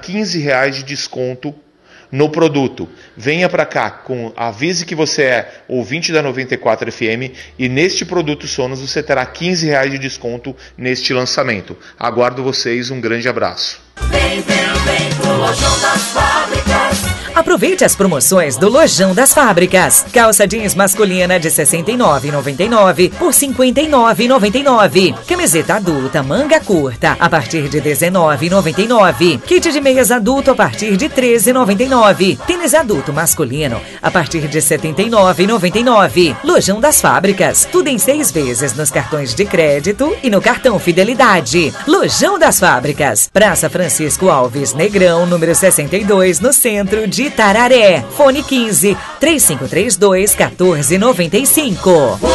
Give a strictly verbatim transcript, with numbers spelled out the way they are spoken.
quinze reais de desconto no produto. Venha para cá, com, avise que você é ouvinte da noventa e quatro F M e neste produto Sonos você terá quinze reais de desconto neste lançamento. Aguardo vocês, um grande abraço. Vem, vem, vem pro Lojão das Fábricas. Aproveite as promoções do Lojão das Fábricas. Calça jeans masculina de sessenta e nove reais e noventa e nove centavos por cinquenta e nove reais e noventa e nove centavos. Camiseta adulta manga curta a partir de dezenove reais e noventa e nove centavos. Kit de meias adulto a partir de treze reais e noventa e nove centavos. Tênis adulto masculino a partir de setenta e nove reais e noventa e nove centavos. Lojão das Fábricas. Tudo em seis vezes nos cartões de crédito e no cartão Fidelidade. Lojão das Fábricas. Praça Francisco Alves Negrão, número sessenta e dois, no centro de Tararé. Fone quinze, três cinco três dois, um quatro nove cinco.